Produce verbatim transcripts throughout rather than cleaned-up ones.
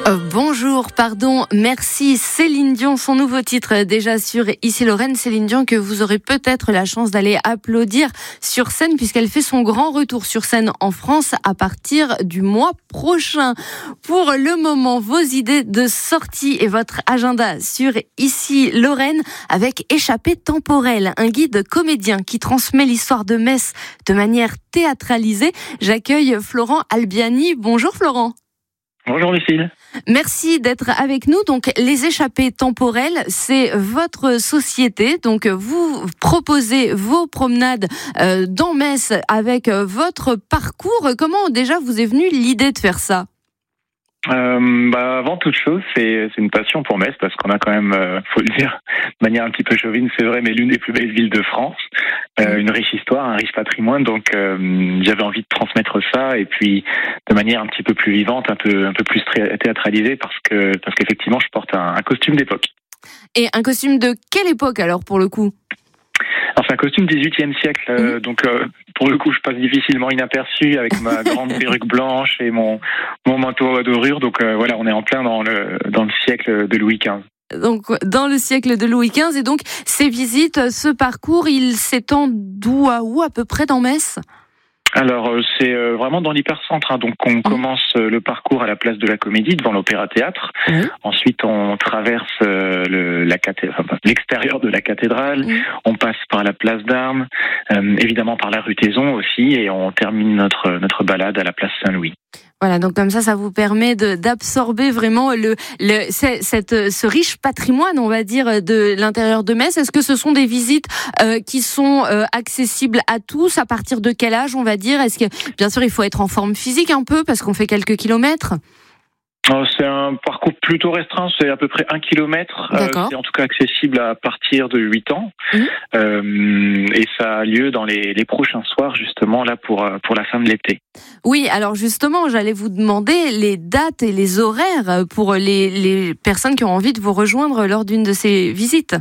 Euh, bonjour, pardon, merci Céline Dion, son nouveau titre déjà sur Ici Lorraine. Céline Dion que vous aurez peut-être la chance d'aller applaudir sur scène puisqu'elle fait son grand retour sur scène en France à partir du mois prochain. Pour le moment, vos idées de sortie et votre agenda sur Ici Lorraine avec Échappée temporelle, un guide comédien qui transmet l'histoire de Metz de manière théâtralisée. J'accueille Florent Albiani. Bonjour Florent. Bonjour Lucille. Merci d'être avec nous. Donc, les échappées temporelles, c'est votre société. Donc, vous proposez vos promenades euh, dans Metz avec votre parcours. Comment déjà vous est venue l'idée de faire ça ? Euh, bah, avant toute chose, c'est, c'est une passion pour Metz parce qu'on a quand même, euh, faut le dire, de manière un petit peu chauvine, c'est vrai, mais l'une des plus belles villes de France, euh, une riche histoire, un riche patrimoine. Donc, euh, j'avais envie de transmettre ça et puis de manière un petit peu plus vivante, un peu, un peu plus théâtralisée parce que, parce qu'effectivement, je porte un, un costume d'époque. Et un costume de quelle époque alors pour le coup ? Alors, c'est un costume dix-huitième siècle, euh, donc euh, pour le coup, je passe difficilement inaperçu avec ma grande perruque blanche et mon mon manteau à dorure. Donc euh, voilà, on est en plein dans le dans le siècle de Louis quinze. Donc dans le siècle de Louis quinze, et donc ces visites, ce parcours, il s'étend d'où à où à peu près dans Metz ? Alors, c'est vraiment dans l'hypercentre. Hein. Donc, on mmh. commence le parcours à la place de la Comédie, devant l'Opéra-Théâtre. Mmh. Ensuite, on traverse le, la cathé- enfin, l'extérieur de la cathédrale. Mmh. On passe par la place d'Armes, euh, évidemment par la rue Taizon aussi, et on termine notre, notre balade à la place Saint-Louis. Voilà, donc comme ça, ça vous permet de, d'absorber vraiment le, le, cette, ce riche patrimoine, on va dire, de l'intérieur de Metz. Est-ce que ce sont des visites euh, qui sont euh, accessibles à tous ? À partir de quel âge, on va dire ? Est-ce que, bien sûr, il faut être en forme physique un peu, parce qu'on fait quelques kilomètres ? C'est un parcours plutôt restreint, c'est à peu près un kilomètre. Euh, c'est en tout cas accessible à partir de huit ans. Mmh. Euh, et ça a lieu dans les, les prochains soirs, justement, là, pour, pour la fin de l'été. Oui, alors justement, j'allais vous demander les dates et les horaires pour les, les personnes qui ont envie de vous rejoindre lors d'une de ces visites.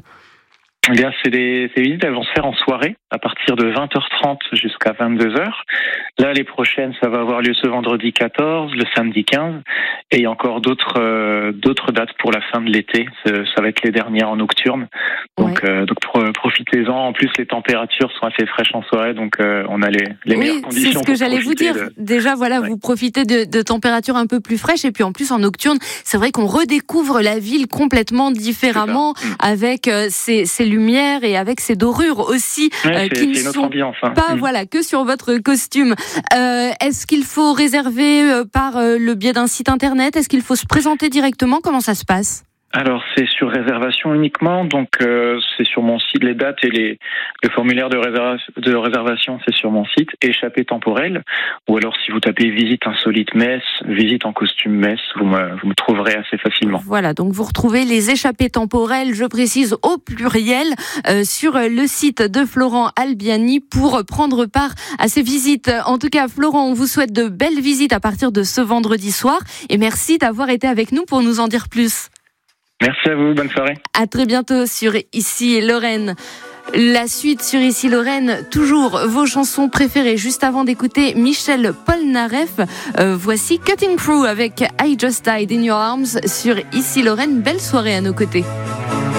Eh bien, c'est des, ces visites, elles vont se faire en soirée, à partir de vingt heures trente jusqu'à vingt-deux heures. Là, les prochaines, ça va avoir lieu ce vendredi quatorze, le samedi quinze, et il y a encore d'autres, euh, d'autres dates pour la fin de l'été. Ça, ça va être les dernières en nocturne. Donc, ouais. euh, donc profitez-en. En plus, les températures sont assez fraîches en soirée, donc euh, on a les, les oui, meilleures conditions. C'est ce que j'allais vous dire. De... Déjà, voilà, ouais. vous profitez de, de températures un peu plus fraîches, et puis en plus en nocturne, c'est vrai qu'on redécouvre la ville complètement différemment avec euh, ces, ces lumières et avec ces dorures aussi ouais, euh, qui ne sont ambiance, hein. pas mmh. voilà que sur votre costume. Euh, est-ce qu'il faut réserver euh, par euh, le biais d'un site internet ? Est-ce qu'il faut se présenter directement ? Comment ça se passe ? Alors, c'est sur réservation uniquement, donc euh, c'est sur mon site, les dates et les, le formulaire de, réserva- de réservation, c'est sur mon site, Échappée temporelle, ou alors si vous tapez Visite insolite Metz, Visite en costume Metz, vous me, vous me trouverez assez facilement. Voilà, donc vous retrouvez les échappées temporelles, je précise au pluriel, euh, sur le site de Florent Albiani pour prendre part à ces visites. En tout cas, Florent, on vous souhaite de belles visites à partir de ce vendredi soir, et merci d'avoir été avec nous pour nous en dire plus. Merci à vous, bonne soirée. À très bientôt sur Ici Lorraine. La suite sur Ici Lorraine, toujours vos chansons préférées. Juste avant d'écouter Michel Polnareff, euh, voici Cutting Through avec I Just Died in Your Arms sur Ici Lorraine. Belle soirée à nos côtés.